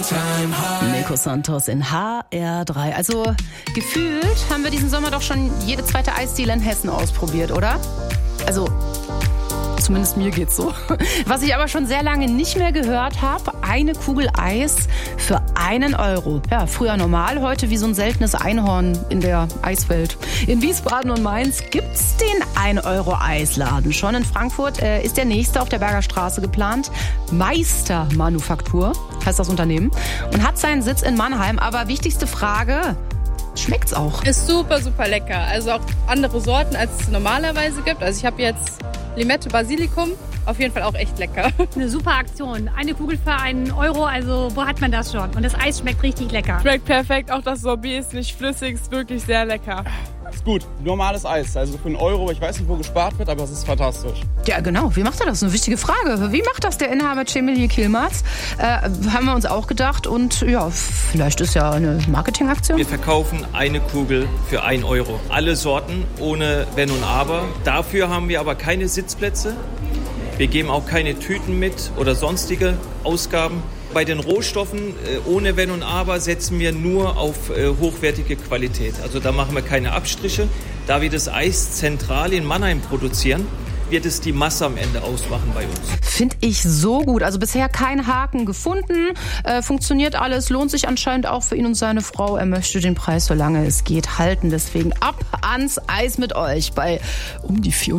Nico Santos in HR3. Also gefühlt haben wir diesen Sommer doch schon jede zweite Eisdiele in Hessen ausprobiert, oder? Also zumindest mir geht's so. Was ich aber schon sehr lange nicht mehr gehört habe, eine Kugel Eis für 1 Euro. Ja, früher normal, heute wie so ein seltenes Einhorn in der Eiswelt. In Wiesbaden und Mainz gibt's den 1-Euro-Eisladen. Schon in Frankfurt ist der nächste auf der Berger Straße geplant. Meistermanufaktur heißt das Unternehmen und hat seinen Sitz in Mannheim. Aber wichtigste Frage: schmeckt's auch? Ist super, super lecker. Also auch andere Sorten, als es normalerweise gibt. Also ich habe jetzt Limette, Basilikum, auf jeden Fall auch echt lecker. Eine super Aktion. Eine Kugel für 1 Euro, also wo hat man das schon? Und das Eis schmeckt richtig lecker. Schmeckt perfekt, auch das Sorbet ist nicht flüssig, ist wirklich sehr lecker. Ist gut, normales Eis, also für 1 Euro, ich weiß nicht, wo gespart wird, aber es ist fantastisch. Ja, genau. Wie macht er das? Eine wichtige Frage. Wie macht das der Inhaber Cemil Kielmatz? Haben wir uns auch gedacht. Und ja, vielleicht ist ja eine Marketingaktion. Wir verkaufen eine Kugel für 1 Euro. Alle Sorten, ohne Wenn und Aber. Dafür haben wir aber keine Sitzplätze. Wir geben auch keine Tüten mit oder sonstige Ausgaben. Bei den Rohstoffen, ohne Wenn und Aber, setzen wir nur auf hochwertige Qualität. Also da machen wir keine Abstriche. Da wir das Eis zentral in Mannheim produzieren, wird es die Masse am Ende ausmachen bei uns. Finde ich so gut. Also bisher kein Haken gefunden. Funktioniert alles. Lohnt sich anscheinend auch für ihn und seine Frau. Er möchte den Preis, solange es geht, halten. Deswegen ab ans Eis mit euch bei um die 400.